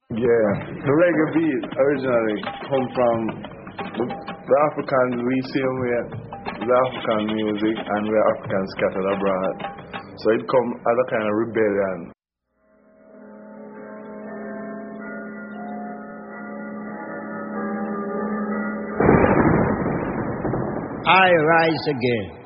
Yeah, the reggae beat originally come from the Africans. We see them with the African music, and we're Africans scattered abroad. So it come as a kind of rebellion. I rise again.